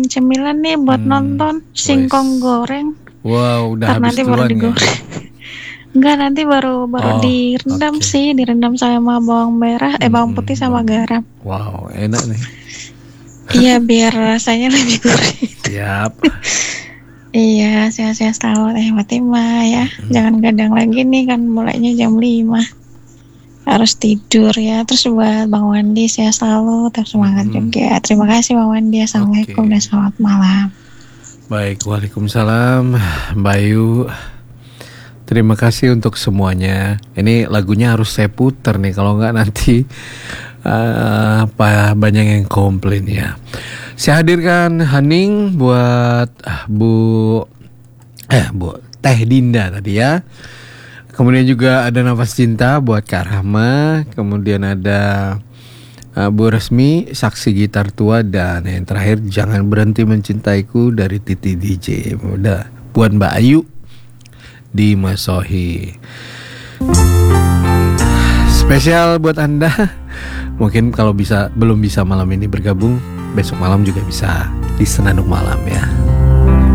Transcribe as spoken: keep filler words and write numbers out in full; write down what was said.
cemilan nih buat Hmm, nonton singkong wes. goreng. Wow, udah Ntar habis nanti baru duluan ya. digoreng. Enggak, nanti baru baru Oh, direndam oke. sih, direndam sama bawang merah, eh bawang putih Mm-mm, sama bang. garam. Wow, enak nih. Iya, biar rasanya lebih gurih. Siap. Iya, sehat-sehat selalu Teh Fatimah ya. Mm-mm. Jangan gadang lagi nih kan mulainya jam lima. Harus tidur ya. Terus buat Bang Wandi sehat selalu, tetap semangat Mm-mm. juga. Terima kasih Bang Wandi. Assalamualaikum dan Oke. selamat malam. Baik, waalaikumsalam, Bayu. Terima kasih untuk semuanya. Ini lagunya harus saya putar nih, kalau nggak nanti eh, apa banyak yang komplain ya. Saya hadirkan hening buat ah, Bu eh Bu Teh Dinda tadi ya. Kemudian juga ada Nafas Cinta buat Kak Rahma. Kemudian ada uh, Bu Resmi, Saksi Gitar Tua. Dan yang terakhir Jangan Berhenti Mencintaiku dari Titi D J. Udah buat Mbak Ayu di Masohi. Spesial buat Anda. Mungkin kalau bisa belum bisa malam ini bergabung, besok malam juga bisa di Senandung Malam ya.